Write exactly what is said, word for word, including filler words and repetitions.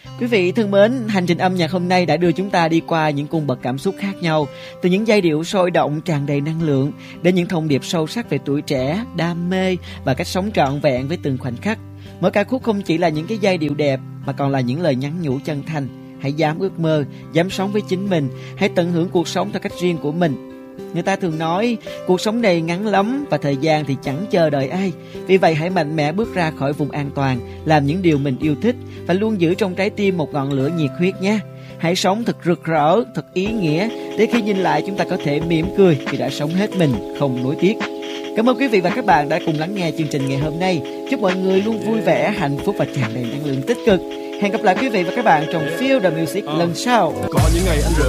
Quý vị thân mến, hành trình âm nhạc hôm nay đã đưa chúng ta đi qua những cung bậc cảm xúc khác nhau, từ những giai điệu sôi động tràn đầy năng lượng đến những thông điệp sâu sắc về tuổi trẻ, đam mê và cách sống trọn vẹn với từng khoảnh khắc. Mỗi ca khúc không chỉ là những cái giai điệu đẹp mà còn là những lời nhắn nhủ chân thành. Hãy dám ước mơ, dám sống với chính mình, hãy tận hưởng cuộc sống theo cách riêng của mình. Người ta thường nói cuộc sống này ngắn lắm và thời gian thì chẳng chờ đợi ai. Vì vậy hãy mạnh mẽ bước ra khỏi vùng an toàn, làm những điều mình yêu thích và luôn giữ trong trái tim một ngọn lửa nhiệt huyết nhé. Hãy sống thật rực rỡ, thật ý nghĩa để khi nhìn lại chúng ta có thể mỉm cười vì đã sống hết mình, không nuối tiếc. Cảm ơn quý vị và các bạn đã cùng lắng nghe chương trình ngày hôm nay. Chúc mọi người luôn vui vẻ, hạnh phúc và tràn đầy năng lượng tích cực. Hẹn gặp lại quý vị và các bạn trong Feel the Music lần sau. Có những ngày anh